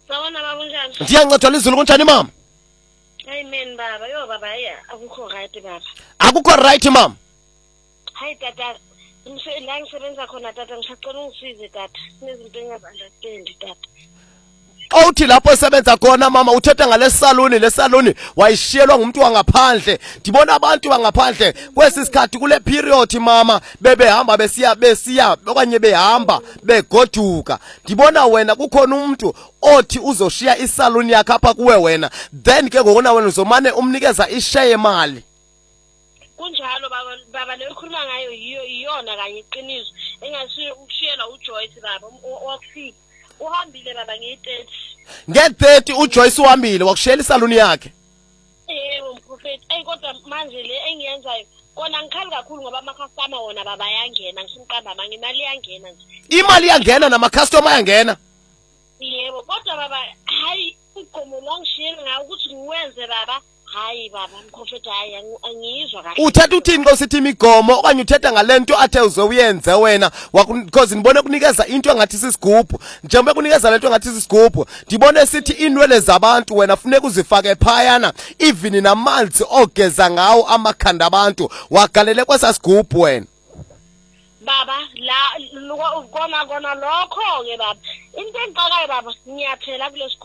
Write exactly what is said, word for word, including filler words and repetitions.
Sawona baba unjani? Ndiyancedwa lizulu kunjani mama? Amen baba, yo baba hayi akukho right baba. Akukho right mama. Hayi tata, ngise la ngisebenza khona tata ngisacela ungisize tata. Kunezinto engazi-understand tata. Awuthi lapho esebenza khona mama uthetha ngale saluni le saluni wayishiyelwa ngumuntu wangaphandle. Ndibona abantu bangaphandle kwesi sikhathi kule period mama bebehamba besiya besiya okanye behamba begoduka. Ndibona wena kukhona umuntu othi uzoshiya isaluni yakhe apha kuwe wena, then ke ngokona wena uzomane umnikeza ishare imali. Kunjalo baba baba lekhuluma ngayo yiyo iyona kanye iqiniso engasi ukushiyela uJoyce baba wakufika. Uhambile baba nge-thirty. Nge-thirty uJoyce uhambile wakushiyela isaluni yakhe. Yebo mprofeti. Ey kodwa manje le engiyenzayo kona ngikhali kakhulu ngoba ama-customer wona baba yangena ngisimqamba manje imali yangena nje. Imali yangena nama-customer yangena. Yebo kodwa baba hayi uqomo longishiyela ngayo ukuthi ngiwenze baba. Hayi baba mprofeti hayi angizwa kahle. Uthetha uthini ngosithi imigomo okanye uthetha ngalento athe uzoyenze wena because nibone kunikeza into engathi sisigubhu njengoba kunikeza lento engathi sisigubhu ndibone sithi inwele zabantu wena funeka uzifake phayana even namanzi ogeza ngawo amakhanda abantu wagalele kwesasigubhu wena. Baba la kona kona lokho ke baba into engixakayo baba sinyathela kule